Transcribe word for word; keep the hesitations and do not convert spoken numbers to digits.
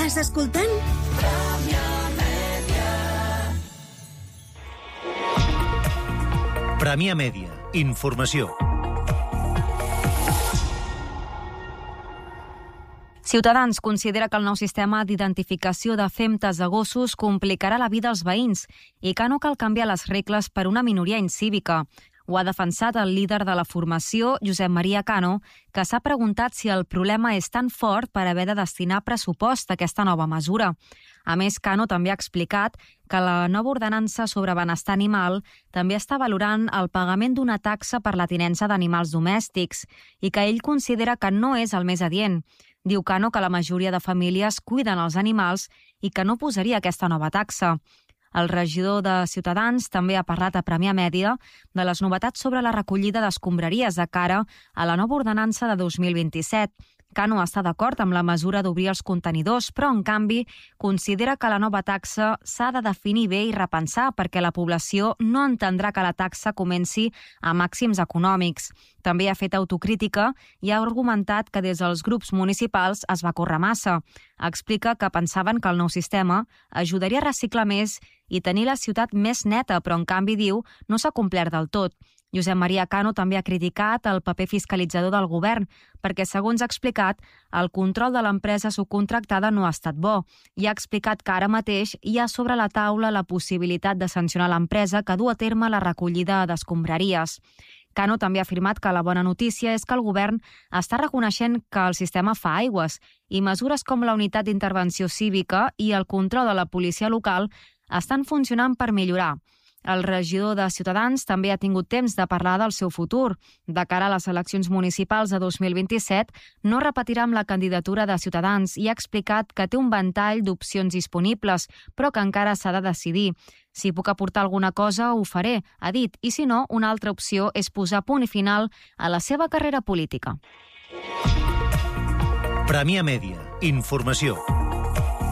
Estàs escoltant? Premià Mèdia. Informació. Ciutadans considera que el nou sistema d'identificació de femtes de gossos complicarà la vida als veïns i que no cal canviar les regles per una minoria incívica. Ho ha defensat el líder de la formació, Josep Maria Cano, que s'ha preguntat si el problema és tan fort per haver de destinar pressupost a aquesta nova mesura. A més, Cano també ha explicat que la nova ordenança sobre benestar animal també està valorant el pagament d'una taxa per la tinença d'animals domèstics i que ell considera que no és el més adient. Diu Cano que la majoria de famílies cuiden els animals i que no posaria aquesta nova taxa. El regidor de Ciutadans també ha parlat a Premià Mèdia de les novetats sobre la recollida d'escombraries de cara a la nova ordenança de dos mil vint-i-set. Cano està d'acord amb la mesura d'obrir els contenidors, però, en canvi, considera que la nova taxa s'ha de definir bé i repensar perquè la població no entendrà que la taxa comenci a màxims econòmics. També ha fet autocrítica i ha argumentat que des dels grups municipals es va córrer massa. Explica que pensaven que el nou sistema ajudaria a reciclar més i tenir la ciutat més neta, però, en canvi, diu, no s'ha complert del tot. Josep Maria Cano també ha criticat el paper fiscalitzador del govern perquè, segons ha explicat, el control de l'empresa subcontractada no ha estat bo i ha explicat que ara mateix hi ha sobre la taula la possibilitat de sancionar l'empresa que du a terme la recollida d'escombraries. Cano també ha afirmat que la bona notícia és que el govern està reconeixent que el sistema fa aigües i mesures com la unitat d'intervenció cívica i el control de la policia local estan funcionant per millorar. El regidor de Ciutadans també ha tingut temps de parlar del seu futur. De cara a les eleccions municipals de dos mil vint-i-set, no repetirà amb la candidatura de Ciutadans i ha explicat que té un ventall d'opcions disponibles, però que encara s'ha de decidir. Si puc aportar alguna cosa, ho faré, ha dit, i si no, una altra opció és posar punt i final a la seva carrera política. Premià Mèdia. Informació.